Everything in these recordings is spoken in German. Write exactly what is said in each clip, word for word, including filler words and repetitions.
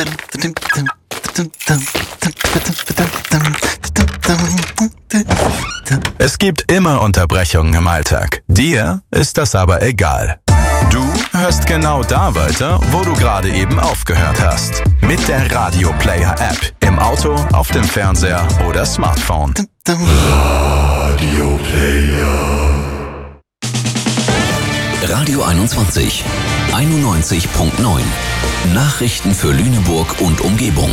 Es gibt immer Unterbrechungen im Alltag. Dir ist das aber egal. Du hörst genau da weiter, wo du gerade eben aufgehört hast. Mit der Radio Player App. Im Auto, auf dem Fernseher oder Smartphone. Radio Player. Radio einundzwanzig. einundneunzig Komma neun. Nachrichten für Lüneburg und Umgebung.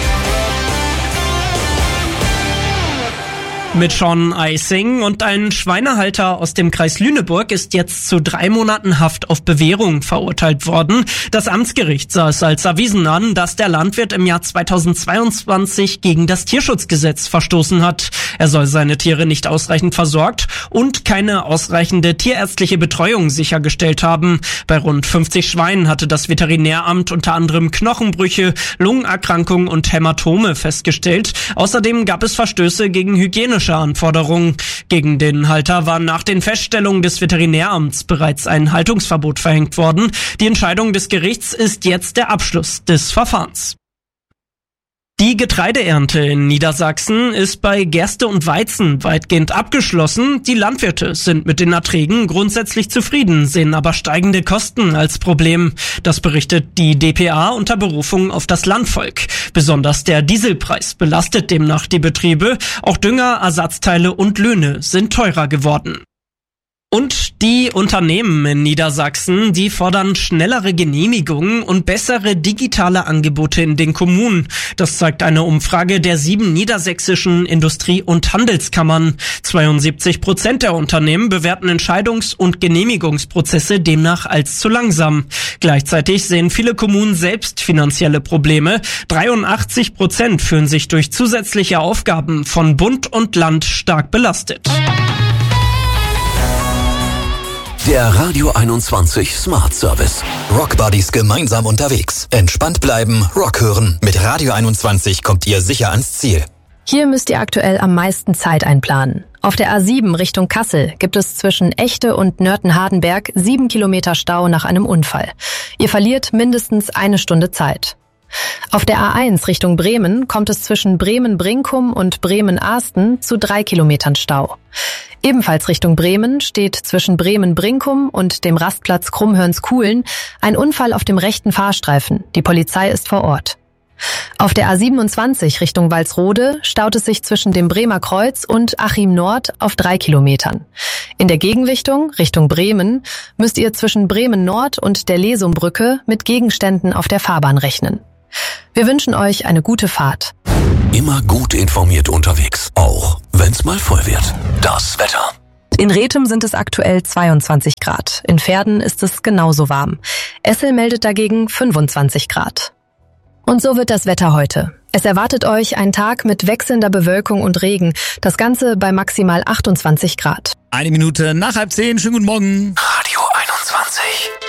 Mit Sean Eising und ein Schweinehalter aus dem Kreis Lüneburg ist jetzt zu drei Monaten Haft auf Bewährung verurteilt worden. Das Amtsgericht sah es als erwiesen an, dass der Landwirt im Jahr zweitausendzweiundzwanzig gegen das Tierschutzgesetz verstoßen hat. Er soll seine Tiere nicht ausreichend versorgt und keine ausreichende tierärztliche Betreuung sichergestellt haben. Bei rund fünfzig Schweinen hatte das Veterinäramt unter anderem Knochenbrüche, Lungenerkrankungen und Hämatome festgestellt. Außerdem gab es Verstöße gegen hygienische Anforderungen. Gegen den Halter war nach den Feststellungen des Veterinäramts bereits ein Haltungsverbot verhängt worden. Die Entscheidung des Gerichts ist jetzt der Abschluss des Verfahrens. Die Getreideernte in Niedersachsen ist bei Gerste und Weizen weitgehend abgeschlossen. Die Landwirte sind mit den Erträgen grundsätzlich zufrieden, sehen aber steigende Kosten als Problem. Das berichtet die D P A unter Berufung auf das Landvolk. Besonders der Dieselpreis belastet demnach die Betriebe. Auch Dünger, Ersatzteile und Löhne sind teurer geworden. Und die Unternehmen in Niedersachsen, die fordern schnellere Genehmigungen und bessere digitale Angebote in den Kommunen. Das zeigt eine Umfrage der sieben niedersächsischen Industrie- und Handelskammern. zweiundsiebzig Prozent der Unternehmen bewerten Entscheidungs- und Genehmigungsprozesse demnach als zu langsam. Gleichzeitig sehen viele Kommunen selbst finanzielle Probleme. dreiundachtzig Prozent fühlen sich durch zusätzliche Aufgaben von Bund und Land stark belastet. Der Radio einundzwanzig Smart Service. Rock Buddies gemeinsam unterwegs. Entspannt bleiben, Rock hören. Mit Radio einundzwanzig kommt ihr sicher ans Ziel. Hier müsst ihr aktuell am meisten Zeit einplanen. Auf der A sieben Richtung Kassel gibt es zwischen Echte und Nörten-Hardenberg sieben Kilometer Stau nach einem Unfall. Ihr verliert mindestens eine Stunde Zeit. Auf der A eins Richtung Bremen kommt es zwischen Bremen-Brinkum und Bremen-Ahsten zu drei Kilometern Stau. Ebenfalls Richtung Bremen steht zwischen Bremen-Brinkum und dem Rastplatz Krummhörns-Kuhlen ein Unfall auf dem rechten Fahrstreifen. Die Polizei ist vor Ort. Auf der A siebenundzwanzig Richtung Walsrode staut es sich zwischen dem Bremer Kreuz und Achim Nord auf drei Kilometern. In der Gegenrichtung, Richtung Bremen, müsst ihr zwischen Bremen Nord und der Lesumbrücke mit Gegenständen auf der Fahrbahn rechnen. Wir wünschen euch eine gute Fahrt. Immer gut informiert unterwegs, auch wenn's mal voll wird. Das Wetter. In Rethem sind es aktuell zweiundzwanzig Grad. In Verden ist es genauso warm. Essel meldet dagegen fünfundzwanzig Grad. Und so wird das Wetter heute. Es erwartet euch ein Tag mit wechselnder Bewölkung und Regen. Das Ganze bei maximal achtundzwanzig Grad. Eine Minute nach halb zehn. Schönen guten Morgen. Radio einundzwanzig.